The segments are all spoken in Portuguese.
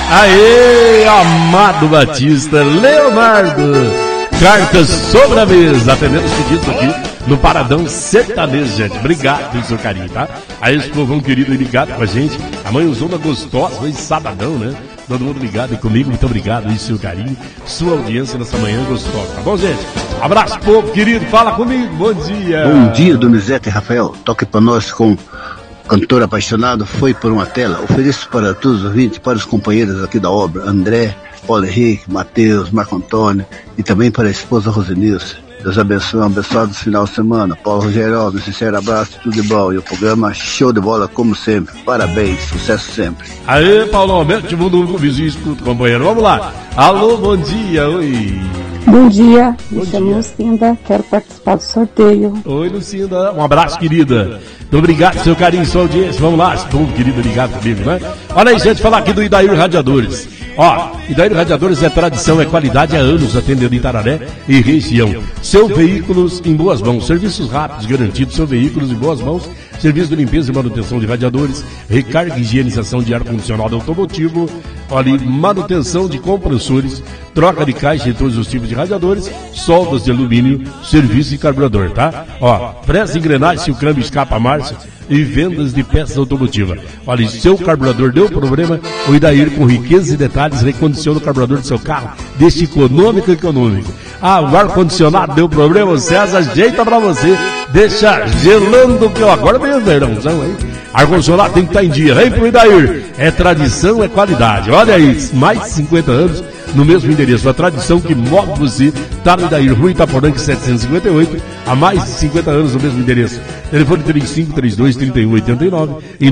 Aê, Amado Batista, Leonardo, cartas sobre a mesa, atendendo os pedidos aqui no Paradão Sertanejo, gente. Obrigado pelo seu carinho, tá? Aí esse povão querido ligado com a gente, amanhãzona gostosa, hoje sabadão, né? Todo mundo ligado comigo, muito obrigado aí, seu carinho, sua audiência nessa manhã gostosa, tá bom, gente? Abraço, povo querido, fala comigo, bom dia. Bom dia, Donizete e Rafael, toque pra nós com Cantor Apaixonado, Foi por uma Tela. Ofereço para todos os ouvintes, para os companheiros aqui da obra, André, Paulo Henrique, Matheus, Marco Antônio, e também para a esposa Rosenilson. Deus abençoe, um abençoado final de semana. Paulo Rogério, um sincero abraço, tudo de bom. E o programa show de bola, como sempre. Parabéns, sucesso sempre. Aê, Paulão, mete o mundo no vizinho, escuta, companheiro. Vamos lá. Alô, bom dia, oi. Bom dia, me chamo Lucinda, quero participar do sorteio. Oi, Lucinda, um abraço, querida. Muito obrigado, seu carinho, sua audiência. Vamos lá, bom, querido, ligado comigo, né? Olha aí, gente, falar aqui do Idair Radiadores. Ó, Idair Radiadores é tradição, é qualidade, há anos atendendo Itararé e região. Seu veículos em boas mãos, serviços rápidos garantidos, seu veículos em boas mãos, serviço de limpeza e manutenção de radiadores, recarga e higienização de ar-condicionado automotivo, olha, manutenção de compressores, troca de caixa em todos os tipos de radiadores, soldas de alumínio, serviço de carburador, tá? Ó, pressa engrenagem se o câmbio escapa a marcha e vendas de peças automotivas. Olha, seu carburador deu problema, o Idair com riqueza e detalhes recondiciona o carburador do seu carro, deste econômico. Ah, o ar-condicionado deu problema, o César ajeita pra você, deixa gelando, que agora vem o verãozão aí. Ar-condicionado tem que estar em dia, vem pro Idair. É tradição, é qualidade. Olha aí, mais de 50 anos no mesmo endereço. A tradição que move você está no Idair, Rua Itaporã 758, há mais de 50 anos no mesmo endereço. Telefone 3532-3189 e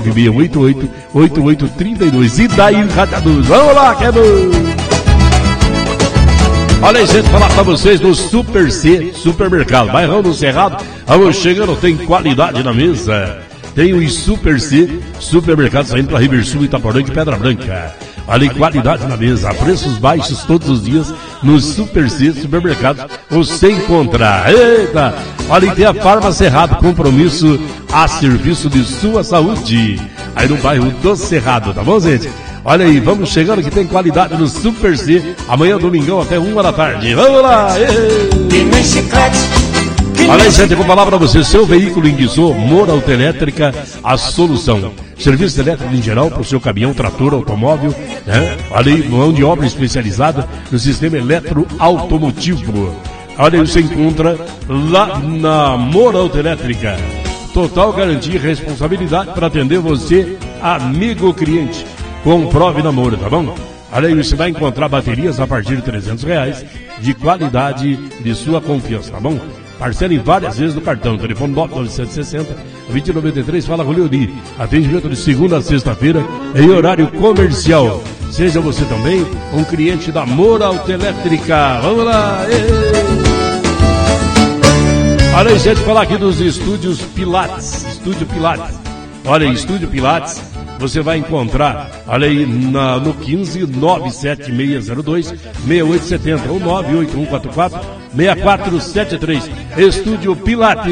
99688-8832. Idair Radiadores. Vamos lá, que é bom! Olha aí, gente, falar pra vocês do Super C Supermercado, bairrão do Cerrado. Vamos chegando, tem qualidade na mesa. Tem o Super C Supermercado saindo pra Riversul, Itaporã e Pedra Branca. Olha aí, qualidade na mesa, preços baixos todos os dias no Super C Supermercado. Você encontra. Eita! Olha aí, tem a Farma Cerrado, compromisso a serviço de sua saúde. Aí no bairro do Cerrado, tá bom, gente? Olha aí, vamos chegando que tem qualidade no Super C. Amanhã, domingão, até 1 da tarde. Vamos lá! Olha aí, gente, eu vou falar para você, seu veículo enguiçou, Moura Autoelétrica, a solução. Serviço elétrico em geral para o seu caminhão, trator, automóvel, né? Olha aí, mão de obra especializada no sistema eletroautomotivo. Olha aí, você encontra lá na Moura Autoelétrica. Total garantia e responsabilidade para atender você, amigo cliente. Comprove na Moura, tá bom? Olha aí, você vai encontrar baterias a partir de R$300 de qualidade de sua confiança, tá bom? Parcela em várias vezes no cartão. Telefone 99760-2093. Fala com o Leoni. Atendimento de segunda a sexta-feira em horário comercial. Seja você também um cliente da Moura Autoelétrica. Vamos lá! Olha aí, gente, falar aqui dos estúdios Pilates. Estúdio Pilates. Olha aí, Estúdio Pilates. Você vai encontrar, olha aí, no 15 97602 6870 ou 98144 6473. Estúdio Pilates.